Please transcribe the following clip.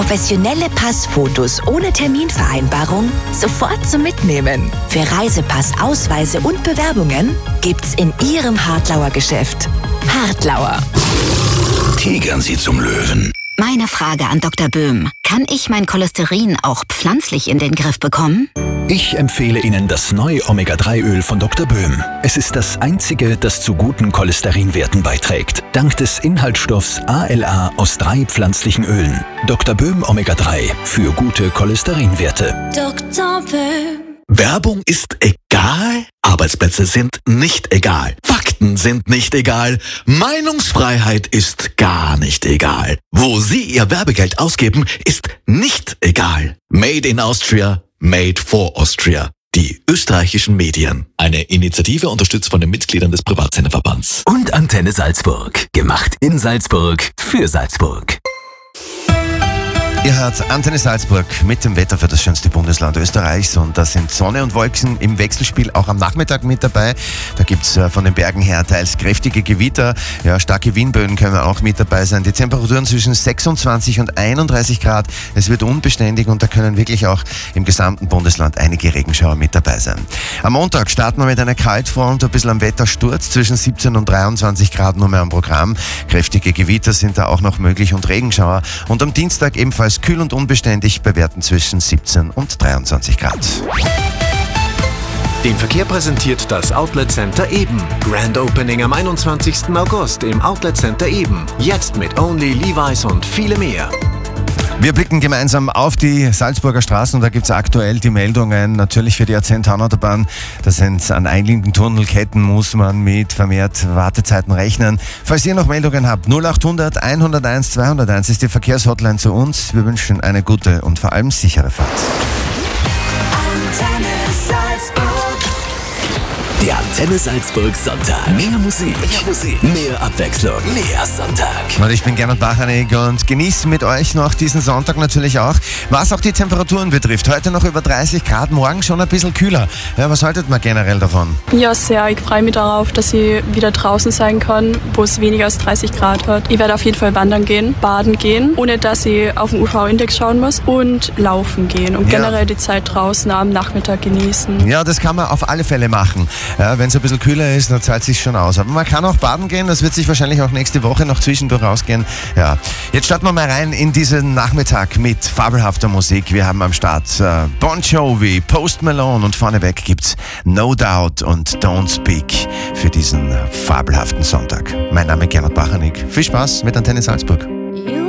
Professionelle Passfotos ohne Terminvereinbarung sofort zum Mitnehmen. Für Reisepass, Ausweise und Bewerbungen gibt's in Ihrem Hartlauer Geschäft. Hartlauer. Tigern Sie zum Löwen. Meine Frage an Dr. Böhm. Kann ich mein Cholesterin auch pflanzlich in den Griff bekommen? Ich empfehle Ihnen das neue Omega-3-Öl von Dr. Böhm. Es ist das einzige, das zu guten Cholesterinwerten beiträgt. Dank des Inhaltsstoffs ALA aus 3 pflanzlichen Ölen. Dr. Böhm Omega-3 für gute Cholesterinwerte. Dr. Böhm. Werbung ist egal, Arbeitsplätze sind nicht egal, Fakten sind nicht egal, Meinungsfreiheit ist gar nicht egal. Wo Sie Ihr Werbegeld ausgeben, ist nicht egal. Made in Austria, made for Austria. Die österreichischen Medien. Eine Initiative unterstützt von den Mitgliedern des Privatsenderverbands. Und Antenne Salzburg. Gemacht in Salzburg für Salzburg. Ihr hört Antenne Salzburg mit dem Wetter für das schönste Bundesland Österreichs und da sind Sonne und Wolken im Wechselspiel auch am Nachmittag mit dabei. Da gibt's von den Bergen her teils kräftige Gewitter, ja, starke Windböen können auch mit dabei sein. Die Temperaturen zwischen 26 und 31 Grad. Es wird unbeständig und da können wirklich auch im gesamten Bundesland einige Regenschauer mit dabei sein. Am Montag starten wir mit einer Kaltfront, ein bisschen am Wettersturz, zwischen 17 und 23 Grad nur mehr am Programm. Kräftige Gewitter sind da auch noch möglich und Regenschauer. Und am Dienstag ebenfalls kühl und unbeständig bei Werten zwischen 17 und 23 Grad. Den Verkehr präsentiert das Outlet Center Eben. Grand Opening am 21. August im Outlet Center Eben. Jetzt mit Only, Levi's und viele mehr. Wir blicken gemeinsam auf die Salzburger Straßen und da gibt es aktuell die Meldungen, natürlich für die A10-Autobahn. Da sind an einigen Tunnelketten, muss man mit vermehrt Wartezeiten rechnen. Falls ihr noch Meldungen habt, 0800 101 201 ist die Verkehrshotline zu uns. Wir wünschen eine gute und vor allem sichere Fahrt. Der Antenne Salzburg Sonntag. Mehr Musik, mehr Abwechslung, mehr Sonntag. Und ich bin Gernot Bachanig und genieße mit euch noch diesen Sonntag natürlich auch. Was auch die Temperaturen betrifft, heute noch über 30 Grad, morgen schon ein bisschen kühler. Ja, was haltet man generell davon? Ja, sehr. Ich freue mich darauf, dass ich wieder draußen sein kann, wo es weniger als 30 Grad hat. Ich werde auf jeden Fall wandern gehen, baden gehen, ohne dass ich auf den UV-Index schauen muss und laufen gehen und generell die Zeit draußen am Nachmittag genießen. Ja, das kann man auf alle Fälle machen. Ja, wenn es ein bisschen kühler ist, dann zahlt es sich schon aus. Aber man kann auch baden gehen, das wird sich wahrscheinlich auch nächste Woche noch zwischendurch ausgehen. Ja, jetzt starten wir mal rein in diesen Nachmittag mit fabelhafter Musik. Wir haben am Start Bon Jovi, Post Malone und vorneweg gibt's No Doubt und Don't Speak für diesen fabelhaften Sonntag. Mein Name ist Gernot Bachanig. Viel Spaß mit Antenne Salzburg.